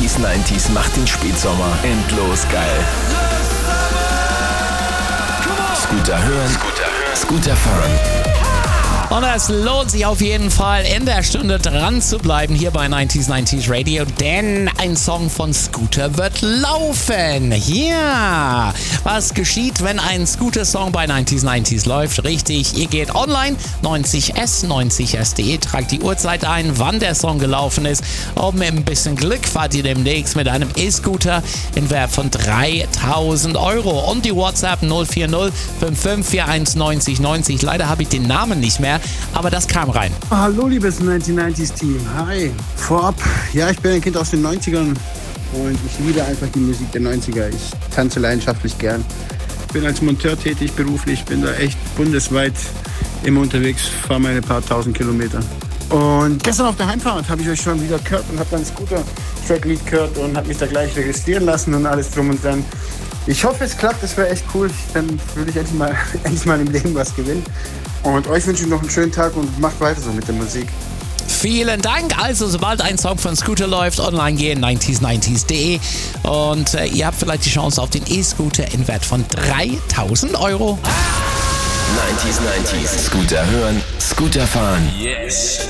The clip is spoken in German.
90s macht den Spätsommer endlos geil. Scooter hören, Scooter fahren. Und es lohnt sich auf jeden Fall, in der Stunde dran zu bleiben hier bei 90s Radio, denn ein Song von Scooter wird laufen. Ja, was geschieht, wenn ein Scooter-Song bei 90s läuft? Richtig, ihr geht online, 90s.de, tragt die Uhrzeit ein, wann der Song gelaufen ist. Und mit ein bisschen Glück fahrt ihr demnächst mit einem E-Scooter in Wert von 3.000 Euro. Und die WhatsApp 040 5541 90 90. Leider habe ich den Namen nicht mehr, aber das kam rein. Hallo liebes 90s Team, hi. Vorab, ja, ich bin ein Kind aus den 90ern und ich liebe einfach die Musik der 90er. Ich tanze leidenschaftlich gern. Ich bin als Monteur tätig beruflich, bin da echt bundesweit immer unterwegs, fahre meine paar tausend Kilometer. Und gestern auf der Heimfahrt habe ich euch schon wieder gehört und habe dann Scooter-Track-Lied gehört und habe mich da gleich registrieren lassen und alles drum und dran. Ich hoffe, es klappt, das wäre echt cool. Dann würde ich endlich mal im Leben was gewinnen. Und euch wünsche ich noch einen schönen Tag und macht weiter so mit der Musik. Vielen Dank. Also, sobald ein Song von Scooter läuft, online gehen, 90s.de. Und ihr habt vielleicht die Chance auf den E-Scooter in Wert von 3.000 Euro. 90s, Scooter hören, Scooter fahren. Yes.